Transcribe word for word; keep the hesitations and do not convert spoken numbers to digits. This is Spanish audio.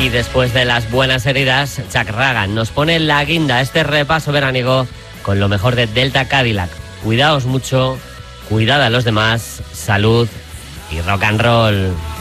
Y después de las buenas heridas, Chuck Ragan nos pone la guinda este repaso veraniego con lo mejor de Delta Cadillac. Cuidaos mucho, cuidad a los demás, salud y rock and roll.